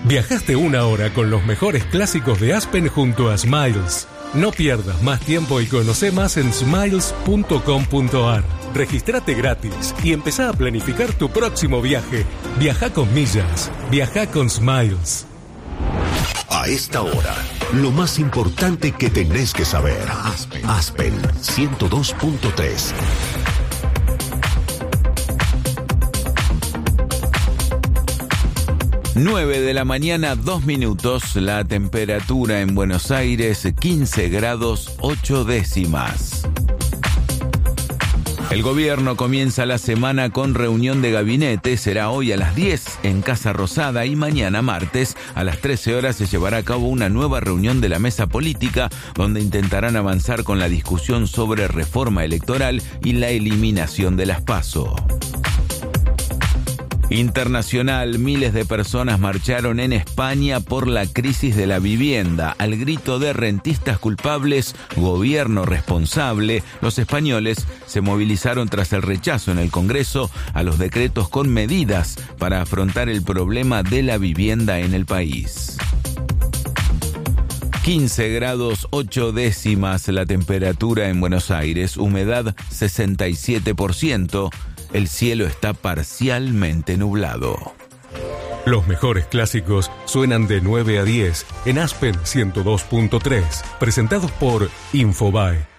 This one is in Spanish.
Viajaste una hora con los mejores clásicos de Aspen junto a Smiles. No pierdas más tiempo y conoce más en smiles.com.ar. Regístrate gratis y empezá a planificar tu próximo viaje. Viaja con millas. Viaja con Smiles. A esta hora, lo más importante que tenés que saber. Aspen 102.3. 9 de la mañana, 2 minutos. La temperatura en Buenos Aires, 15 grados 8 décimas. El gobierno comienza la semana con reunión de gabinete. Será hoy a las 10 en Casa Rosada y mañana martes a las 13 horas se llevará a cabo una nueva reunión de la mesa política donde intentarán avanzar con la discusión sobre reforma electoral y la eliminación de las PASO. Internacional, miles de personas marcharon en España por la crisis de la vivienda. Al grito de rentistas culpables, gobierno responsable, los españoles se movilizaron tras el rechazo en el Congreso a los decretos con medidas para afrontar el problema de la vivienda en el país. 15 grados 8 décimas la temperatura en Buenos Aires, humedad 67%. El cielo está parcialmente nublado. Los mejores clásicos suenan de 9 a 10 en Aspen 102.3, presentados por Infobae.